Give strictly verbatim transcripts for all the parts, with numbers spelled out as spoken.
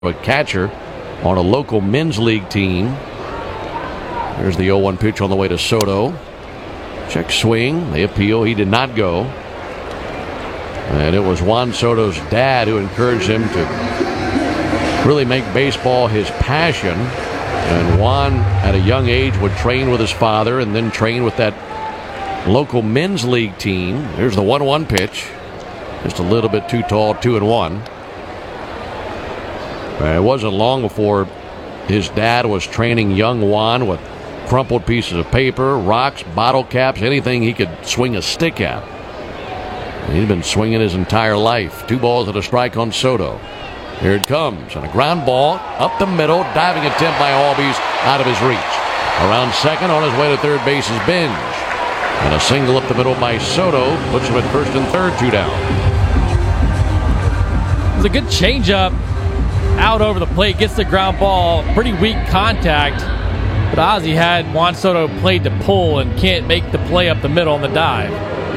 a catcher on a local men's league team. There's the oh one pitch on the way to Soto. Check swing. They appeal. He did not go. And it was Juan Soto's dad who encouraged him to really make baseball his passion. And Juan, at a young age, would train with his father and then train with that local men's league team. There's the one one pitch. Just a little bit too tall, two and one. It wasn't long before his dad was training young Juan with crumpled pieces of paper, rocks, bottle caps, anything he could swing a stick at. He'd been swinging his entire life. Two balls and a strike on Soto. Here it comes, and a ground ball up the middle. Diving attempt by Albies out of his reach. Around second, on his way to third base is Binge. And a single up the middle by Soto puts him at first and third, two down. It was a good changeup out over the plate. Gets the ground ball. Pretty weak contact. But Ozzie had Juan Soto played to pull and can't make the play up the middle on the dive.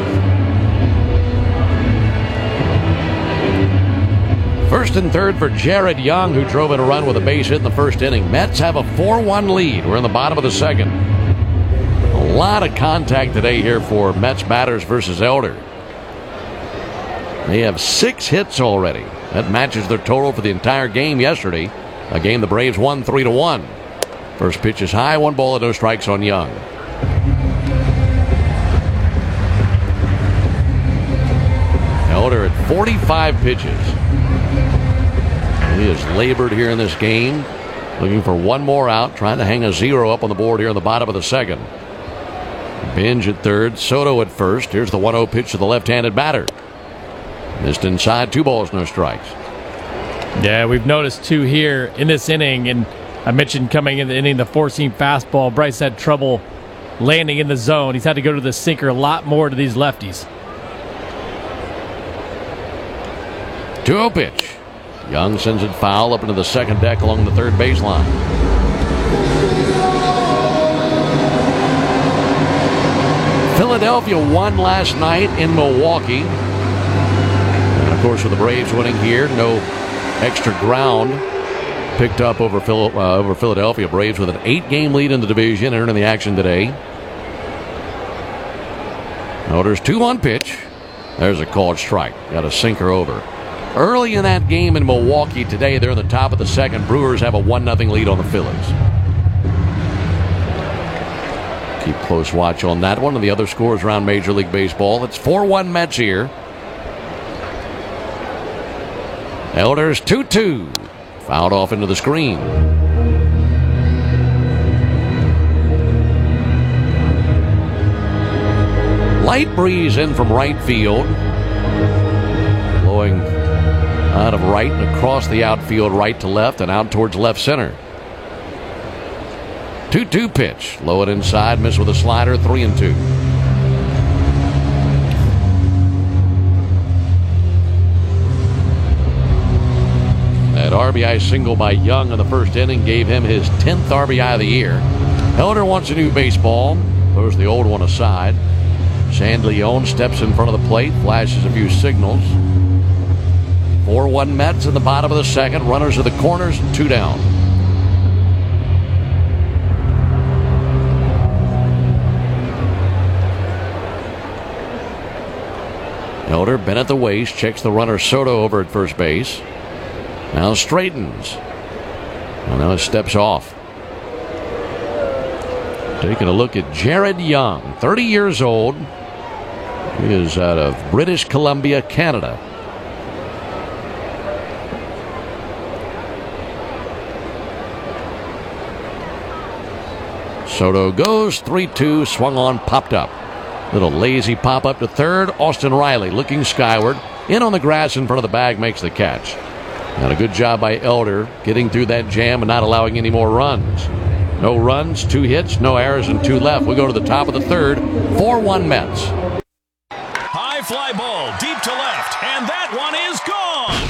First and third for Jared Young, who drove in a run with a base hit in the first inning. Mets have a four one lead. We're in the bottom of the second. A lot of contact today here for Mets batters versus Elder. They have six hits already. That matches their total for the entire game yesterday. A game the Braves won three to one. First pitch is high, one ball and no strikes on Young. Elder at forty-five pitches. He has labored here in this game, looking for one more out, trying to hang a zero up on the board here in the bottom of the second. Binge at third, Soto at first. Here's the one oh pitch to the left-handed batter. Missed inside, two balls, no strikes. Yeah, we've noticed two here in this inning, and I mentioned coming in the inning the four-seam fastball. Bryce had trouble landing in the zone. He's had to go to the sinker a lot more to these lefties. two oh pitch. Young sends it foul up into the second deck along the third baseline. Philadelphia won last night in Milwaukee. And of course, with the Braves winning here, no extra ground picked up over, Phil, uh, over Philadelphia. Braves with an eight-game lead in the division entering the action today. Notice two one pitch. There's a called strike. Got a sinker over. Early in that game in Milwaukee today, they're in the top of the second. Brewers have a one nothing lead on the Phillies. Keep close watch on that one and the other scores around Major League Baseball. It's four one Mets here. Elders two two. Fouled off into the screen. Light breeze in from right field. Blowing out of right and across the outfield, right to left and out towards left center. two two pitch. Low and inside, miss with a slider, three and two. That R B I single by Young in the first inning gave him his tenth R B I of the year. Elder wants a new baseball. Throws the old one aside. Sandleon steps in front of the plate, flashes a few signals. four one Mets in the bottom of the second. Runners at the corners, two down. Elder bent at the waist, checks the runner Soto over at first base. Now straightens. And now steps off. Taking a look at Jared Young, thirty years old. He is out of British Columbia, Canada. Soto goes, three two, swung on, popped up. Little lazy pop up to third. Austin Riley looking skyward. In on the grass in front of the bag, makes the catch. And a good job by Elder getting through that jam and not allowing any more runs. No runs, two hits, no errors, and two left. We go to the top of the third. four one Mets. High fly ball deep to left, and that one is gone. Just like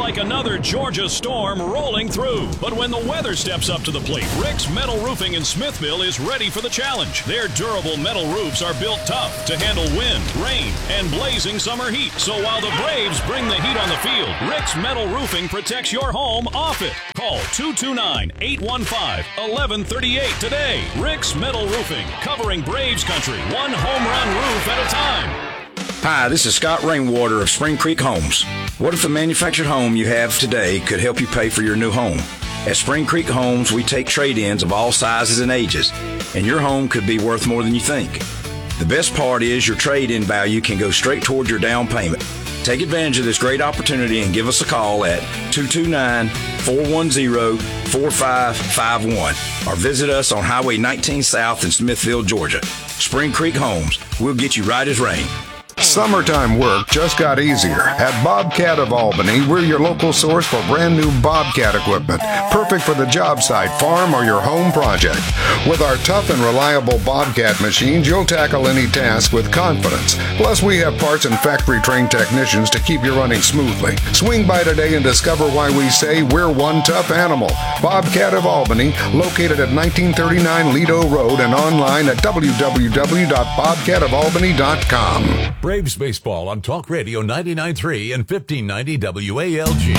like another Georgia storm rolling through. But when the weather steps up to the plate, Rick's Metal Roofing in Smithville is ready for the challenge. Their durable metal roofs are built tough to handle wind, rain, and blazing summer heat. So while the Braves bring the heat on the field, Rick's Metal Roofing protects your home off it. Call two two nine, eight one five, one one three eight today. Rick's Metal Roofing, covering Braves country, one home run roof at a time. Hi, this is Scott Rainwater of Spring Creek Homes. What if the manufactured home you have today could help you pay for your new home? At Spring Creek Homes, we take trade-ins of all sizes and ages, and your home could be worth more than you think. The best part is your trade-in value can go straight towards your down payment. Take advantage of this great opportunity and give us a call at two two nine, four one zero, four five five one or visit us on Highway nineteen South in Smithville, Georgia. Spring Creek Homes, we'll get you right as rain. Summertime work just got easier. At Bobcat of Albany, we're your local source for brand new Bobcat equipment, perfect for the job site, farm, or your home project. With our tough and reliable Bobcat machines, you'll tackle any task with confidence. Plus, we have parts and factory-trained technicians to keep you running smoothly. Swing by today and discover why we say we're one tough animal. Bobcat of Albany, located at nineteen thirty-nine Lido Road and online at w w w dot bobcat of albany dot com. Braves baseball on Talk Radio ninety-nine point three and fifteen ninety W A L G.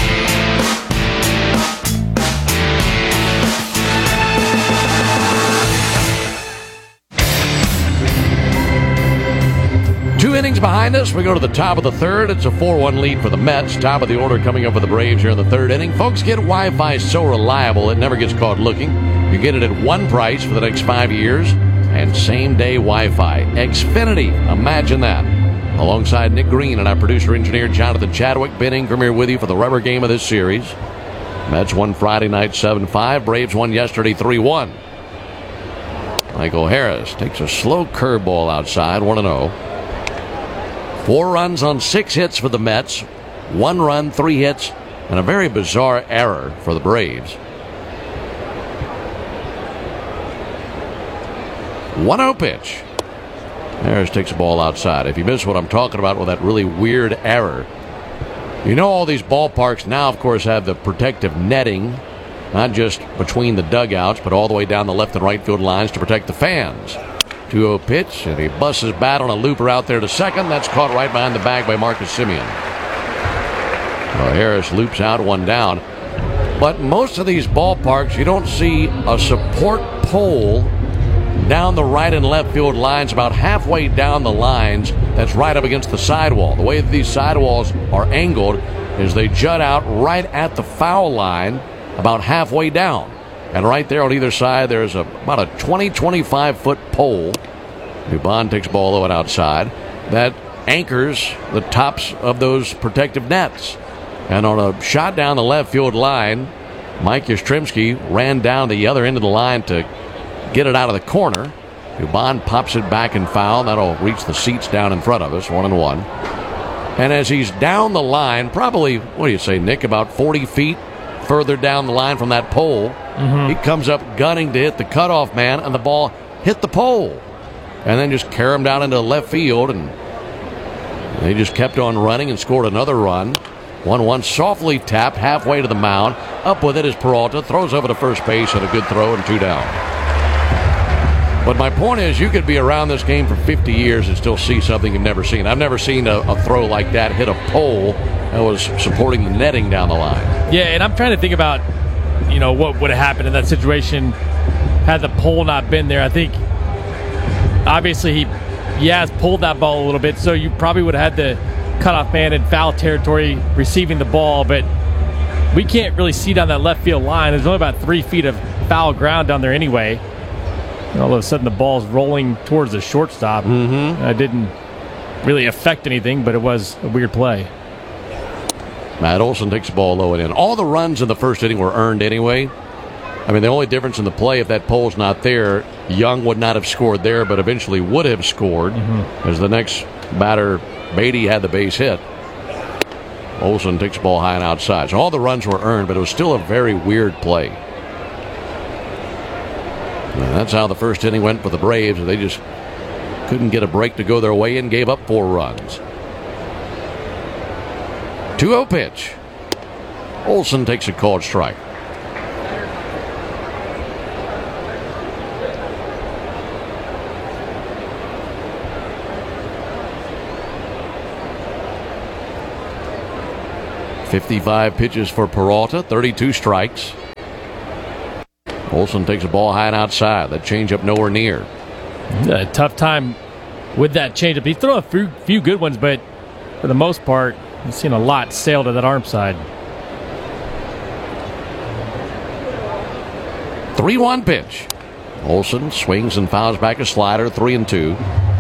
Two innings behind us. We go to the top of the third. It's a four one lead for the Mets. Top of the order coming up for the Braves here in the third inning. Folks, get Wi-Fi so reliable it never gets caught looking. You get it at one price for the next five years and same-day Wi-Fi. Xfinity. Imagine that. Alongside Nick Green and our producer-engineer Jonathan Chadwick, Ben Ingram here with you for the rubber game of this series. Mets won Friday night seven five. Braves won yesterday three one. Michael Harris takes a slow curveball outside, one and oh. Four runs on six hits for the Mets. One run, three hits, and a very bizarre error for the Braves. one oh pitch. Harris takes the ball outside. If you miss what I'm talking about with that really weird error, you know all these ballparks now, of course, have the protective netting, not just between the dugouts, but all the way down the left and right field lines to protect the fans. two oh pitch, and he busts his bat on a looper out there to second. That's caught right behind the bag by Marcus Semien. Well, Harris loops out, one down. But most of these ballparks, you don't see a support pole down the right and left field lines, about halfway down the lines, that's right up against the sidewall. The way that these sidewalls are angled is they jut out right at the foul line about halfway down. And right there on either side, there's a, about a twenty, twenty-five foot pole. Dubon takes the ball low and outside. That anchors the tops of those protective nets. And on a shot down the left field line, Mike Yastrzemski ran down the other end of the line to get it out of the corner. Dubon pops it back and foul. That'll reach the seats down in front of us, one and one. And as he's down the line, probably, what do you say, Nick, about forty feet further down the line from that pole, mm-hmm. he comes up gunning to hit the cutoff man, and the ball hit the pole. And then just carry him down into left field, and they just kept on running and scored another run. one one softly tapped halfway to the mound. Up with it is Peralta. Throws over to first base and a good throw and two down. But my point is, you could be around this game for fifty years and still see something you've never seen. I've never seen a, a throw like that hit a pole that was supporting the netting down the line. Yeah, and I'm trying to think about, you know, what would have happened in that situation had the pole not been there. I think, obviously, he, he has pulled that ball a little bit, so you probably would have had the cutoff man in foul territory receiving the ball, but we can't really see down that left field line. There's only about three feet of foul ground down there anyway. And all of a sudden, the ball's rolling towards the shortstop. Mm-hmm. It didn't really affect anything, but it was a weird play. Matt Olson takes the ball low and in. All the runs in the first inning were earned anyway. I mean, the only difference in the play, if that pole's not there, Young would not have scored there, but eventually would have scored, mm-hmm. as the next batter, Beatty, had the base hit. Olson takes the ball high and outside. So all the runs were earned, but it was still a very weird play. And that's how the first inning went for the Braves. They just couldn't get a break to go their way and gave up four runs. two oh pitch. Olson takes a called strike. fifty-five pitches for Peralta, thirty-two strikes. Olson takes a ball high and outside. That changeup nowhere near. A tough time with that changeup. He threw a few, few good ones, but for the most part, you've seen a lot sail to that arm side. three one pitch. Olson swings and fouls back a slider, three and two.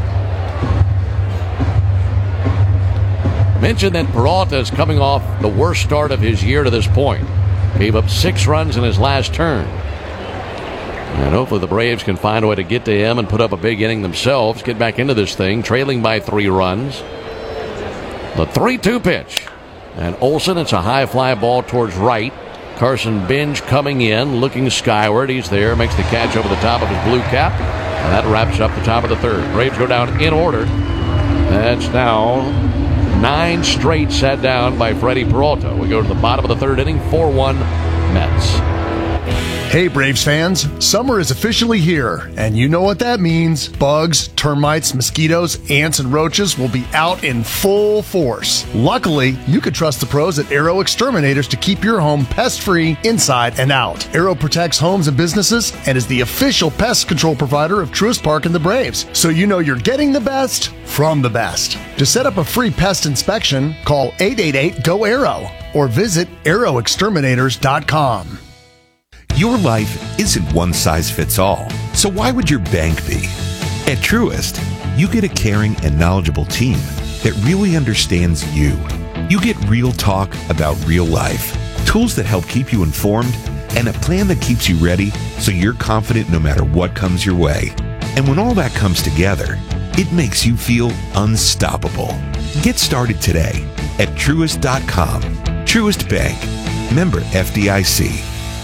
Mentioned that Peralta is coming off the worst start of his year to this point. Gave up six runs in his last turn. And hopefully the Braves can find a way to get to him and put up a big inning themselves, get back into this thing, trailing by three runs. The three two pitch. And Olson, it's a high fly ball towards right. Carson Binge coming in, looking skyward. He's there, makes the catch over the top of his blue cap. And that wraps up the top of the third. Braves go down in order. That's now nine straight sat down by Freddie Peralta. We go to the bottom of the third inning, four one Mets. Hey Braves fans, summer is officially here, and you know what that means. Bugs, termites, mosquitoes, ants, and roaches will be out in full force. Luckily, you can trust the pros at Arrow Exterminators to keep your home pest-free inside and out. Arrow protects homes and businesses and is the official pest control provider of Truist Park and the Braves, so you know you're getting the best from the best. To set up a free pest inspection, call eight eight eight, G O, ARROW or visit arrow exterminators dot com. Your life isn't one size fits all, so why would your bank be? At Truist, you get a caring and knowledgeable team that really understands you. You get real talk about real life, tools that help keep you informed, and a plan that keeps you ready so you're confident no matter what comes your way. And when all that comes together, it makes you feel unstoppable. Get started today at Truist dot com. Truist Bank. Member F D I C.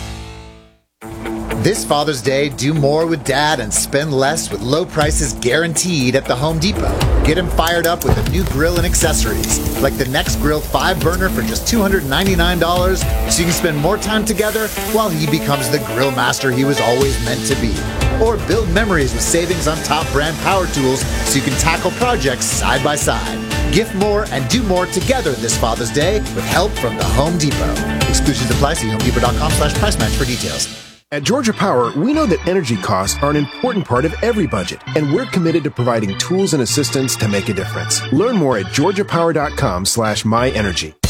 This Father's Day, do more with Dad and spend less with low prices guaranteed at the Home Depot. Get him fired up with a new grill and accessories, like the NextGrill five burner for just two hundred ninety-nine dollars, so you can spend more time together while he becomes the grill master he was always meant to be. Or build memories with savings on top brand power tools so you can tackle projects side by side. Gift more and do more together this Father's Day with help from the Home Depot. Exclusions apply. See home depot dot com slash price match for details. At Georgia Power, we know that energy costs are an important part of every budget, and we're committed to providing tools and assistance to make a difference. Learn more at georgia power dot com slash my energy.